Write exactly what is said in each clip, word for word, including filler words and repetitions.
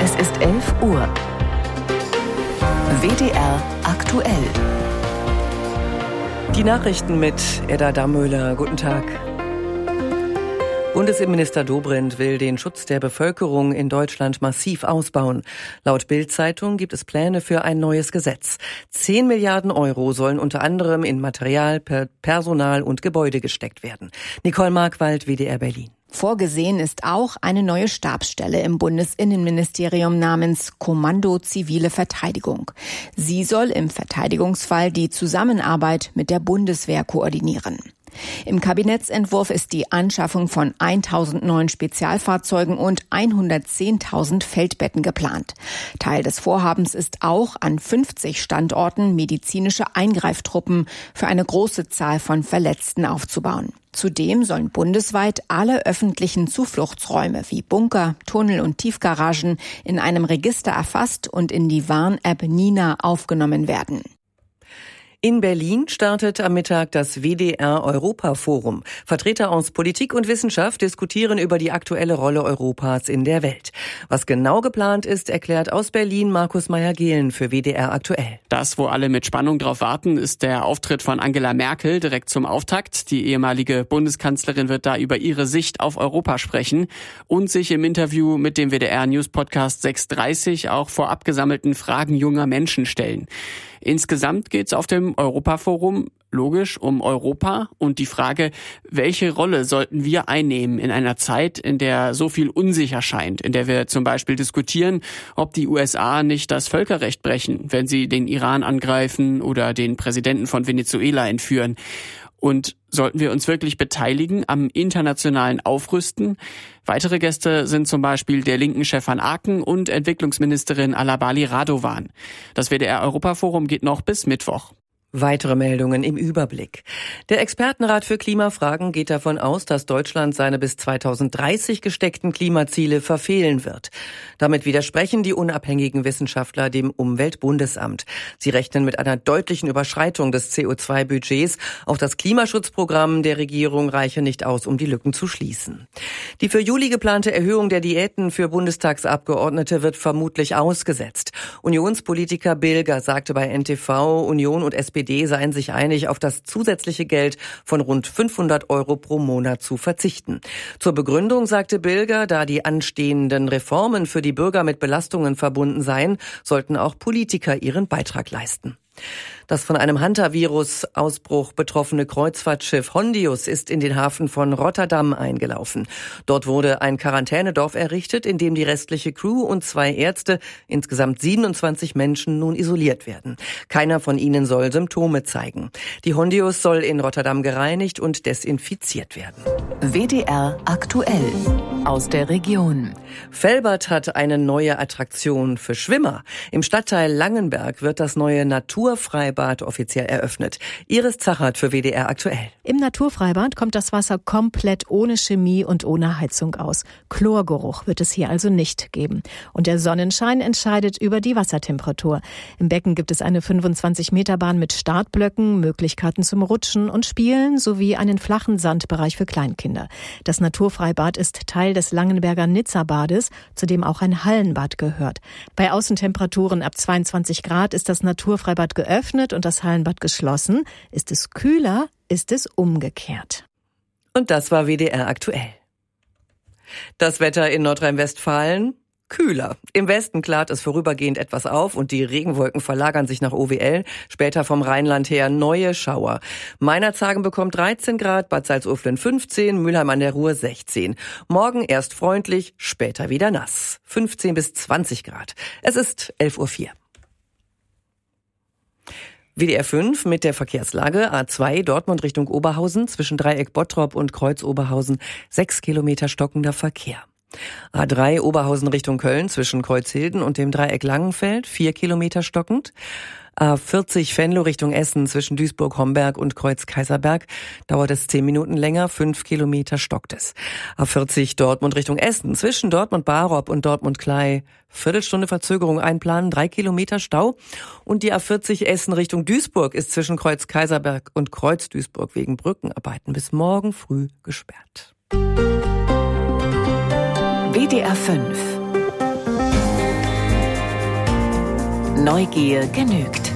Es ist elf Uhr. W D R aktuell. Die Nachrichten mit Edda Dammöhler. Guten Tag. Bundesinnenminister Dobrindt will den Schutz der Bevölkerung in Deutschland massiv ausbauen. Laut Bild-Zeitung gibt es Pläne für ein neues Gesetz. Zehn Milliarden Euro sollen unter anderem in Material, Personal und Gebäude gesteckt werden. Nicole Markwald, W D R Berlin. Vorgesehen ist auch eine neue Stabsstelle im Bundesinnenministerium namens Kommando Zivile Verteidigung. Sie soll im Verteidigungsfall die Zusammenarbeit mit der Bundeswehr koordinieren. Im Kabinettsentwurf ist die Anschaffung von tausend neuen Spezialfahrzeugen und hundertzehntausend Feldbetten geplant. Teil des Vorhabens ist auch, an fünfzig Standorten medizinische Eingreiftruppen für eine große Zahl von Verletzten aufzubauen. Zudem sollen bundesweit alle öffentlichen Zufluchtsräume wie Bunker, Tunnel und Tiefgaragen in einem Register erfasst und in die Warn-App Nina aufgenommen werden. In Berlin startet am Mittag das W D R-Europa-Forum. Vertreter aus Politik und Wissenschaft diskutieren über die aktuelle Rolle Europas in der Welt. Was genau geplant ist, erklärt aus Berlin Markus Meyer-Gehlen für W D R aktuell. Das, wo alle mit Spannung drauf warten, ist der Auftritt von Angela Merkel direkt zum Auftakt. Die ehemalige Bundeskanzlerin wird da über ihre Sicht auf Europa sprechen und sich im Interview mit dem W D R-News-Podcast sechs Uhr dreißig auch vorab gesammelten Fragen junger Menschen stellen. Insgesamt geht es auf dem Europaforum logisch um Europa und die Frage, welche Rolle sollten wir einnehmen in einer Zeit, in der so viel unsicher scheint, in der wir zum Beispiel diskutieren, ob die U S A nicht das Völkerrecht brechen, wenn sie den Iran angreifen oder den Präsidenten von Venezuela entführen. Und sollten wir uns wirklich beteiligen am internationalen Aufrüsten? Weitere Gäste sind zum Beispiel der linken Chef van Aken und Entwicklungsministerin Alabali Radovan. Das W D R-Europaforum geht noch bis Mittwoch. Weitere Meldungen im Überblick. Der Expertenrat für Klimafragen geht davon aus, dass Deutschland seine bis zweitausenddreißig gesteckten Klimaziele verfehlen wird. Damit widersprechen die unabhängigen Wissenschaftler dem Umweltbundesamt. Sie rechnen mit einer deutlichen Überschreitung des C O zwei Budgets. Auch das Klimaschutzprogramm der Regierung reiche nicht aus, um die Lücken zu schließen. Die für Juli geplante Erhöhung der Diäten für Bundestagsabgeordnete wird vermutlich ausgesetzt. Unionspolitiker Bilger sagte bei N T V, Union und S P D seien sich einig, auf das zusätzliche Geld von rund fünfhundert Euro pro Monat zu verzichten. Zur Begründung sagte Bilger, da die anstehenden Reformen für die Bürger mit Belastungen verbunden seien, sollten auch Politiker ihren Beitrag leisten. Das von einem Hantavirus-Ausbruch betroffene Kreuzfahrtschiff Hondius ist in den Hafen von Rotterdam eingelaufen. Dort wurde ein Quarantänedorf errichtet, in dem die restliche Crew und zwei Ärzte, insgesamt siebenundzwanzig Menschen, nun isoliert werden. Keiner von ihnen soll Symptome zeigen. Die Hondius soll in Rotterdam gereinigt und desinfiziert werden. W D R aktuell aus der Region. Velbert hat eine neue Attraktion für Schwimmer. Im Stadtteil Langenberg wird das neue Naturfreibad offiziell eröffnet. Iris Zachert für W D R aktuell. Im Naturfreibad kommt das Wasser komplett ohne Chemie und ohne Heizung aus. Chlorgeruch wird es hier also nicht geben. Und der Sonnenschein entscheidet über die Wassertemperatur. Im Becken gibt es eine fünfundzwanzig Meter Bahn mit Startblöcken, Möglichkeiten zum Rutschen und Spielen sowie einen flachen Sandbereich für Kleinkinder. Das Naturfreibad ist Teil des Langenberger Nizza-Bades, zu dem auch ein Hallenbad gehört. Bei Außentemperaturen ab zweiundzwanzig Grad ist das Naturfreibad geöffnet und das Hallenbad geschlossen. Ist es kühler, ist es umgekehrt. Und das war W D R aktuell. Das Wetter in Nordrhein-Westfalen: kühler. Im Westen klart es vorübergehend etwas auf und die Regenwolken verlagern sich nach O W L. Später vom Rheinland her neue Schauer. Meinerzhagen bekommt dreizehn Grad, Bad Salzuflen fünfzehn, Mülheim an der Ruhr sechzehn. Morgen erst freundlich, später wieder nass. fünfzehn bis zwanzig Grad. Es ist elf Uhr vier. W D R fünf mit der Verkehrslage: A zwei Dortmund Richtung Oberhausen, zwischen Dreieck Bottrop und Kreuz Oberhausen, sechs Kilometer stockender Verkehr. A drei Oberhausen Richtung Köln, zwischen Kreuzhilden und dem Dreieck Langenfeld, vier Kilometer stockend. A vierzig Venlo Richtung Essen, zwischen Duisburg-Homberg und Kreuz Kaiserberg, dauert es zehn Minuten länger, fünf Kilometer stockt es. A vierzig Dortmund Richtung Essen, zwischen Dortmund-Barop und Dortmund-Klei, Viertelstunde Verzögerung einplanen, drei Kilometer Stau. Und die A vierzig Essen Richtung Duisburg ist zwischen Kreuz Kaiserberg und Kreuz Duisburg wegen Brückenarbeiten bis morgen früh gesperrt. W D R fünf Neugier genügt.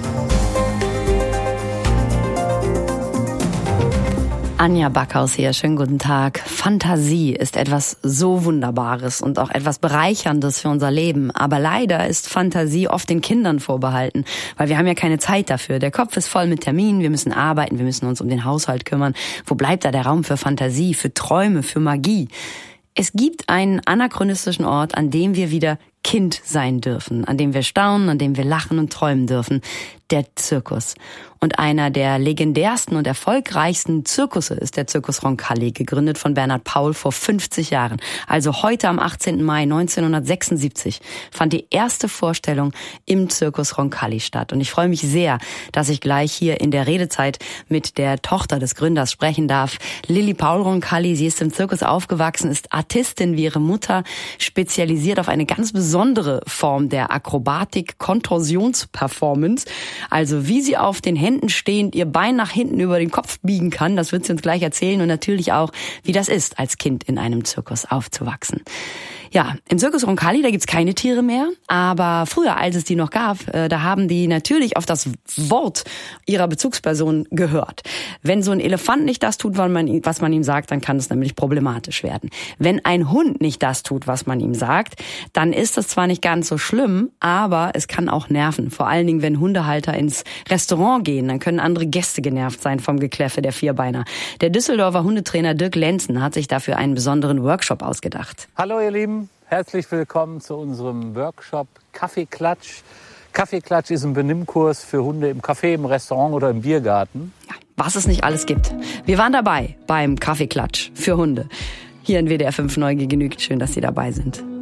Anja Backhaus hier, schönen guten Tag. Fantasie ist etwas so Wunderbares und auch etwas Bereicherndes für unser Leben. Aber leider ist Fantasie oft den Kindern vorbehalten, weil wir haben ja keine Zeit dafür. Der Kopf ist voll mit Terminen, wir müssen arbeiten, wir müssen uns um den Haushalt kümmern. Wo bleibt da der Raum für Fantasie, für Träume, für Magie? Es gibt einen anachronistischen Ort, an dem wir wieder Kind sein dürfen, an dem wir staunen, an dem wir lachen und träumen dürfen. Der Zirkus. Und einer der legendärsten und erfolgreichsten Zirkusse ist der Zirkus Roncalli, gegründet von Bernhard Paul vor fünfzig Jahren. Also heute am achtzehnten Mai neunzehnhundertsechsundsiebzig fand die erste Vorstellung im Zirkus Roncalli statt. Und ich freue mich sehr, dass ich gleich hier in der Redezeit mit der Tochter des Gründers sprechen darf. Lilli Paul Roncalli, sie ist im Zirkus aufgewachsen, ist Artistin wie ihre Mutter, spezialisiert auf eine ganz besondere Form der Akrobatik, Kontorsionsperformance. Also wie sie auf den Händen stehend ihr Bein nach hinten über den Kopf biegen kann, das wird sie uns gleich erzählen. Und natürlich auch, wie das ist, als Kind in einem Zirkus aufzuwachsen. Ja, im Zirkus Roncalli, da gibt's keine Tiere mehr, aber früher, als es die noch gab, äh, da haben die natürlich auf das Wort ihrer Bezugsperson gehört. Wenn so ein Elefant nicht das tut, was man, was man ihm sagt, dann kann es nämlich problematisch werden. Wenn ein Hund nicht das tut, was man ihm sagt, dann ist das zwar nicht ganz so schlimm, aber es kann auch nerven. Vor allen Dingen, wenn Hundehalter ins Restaurant gehen, dann können andere Gäste genervt sein vom Gekläffe der Vierbeiner. Der Düsseldorfer Hundetrainer Dirk Lenzen hat sich dafür einen besonderen Workshop ausgedacht. Hallo ihr Lieben. Herzlich willkommen zu unserem Workshop Kaffeeklatsch. Kaffeeklatsch ist ein Benimmkurs für Hunde im Café, im Restaurant oder im Biergarten. Ja, was es nicht alles gibt. Wir waren dabei beim Kaffeeklatsch für Hunde. Hier in W D R fünf Neugier genügt. Schön, dass Sie dabei sind.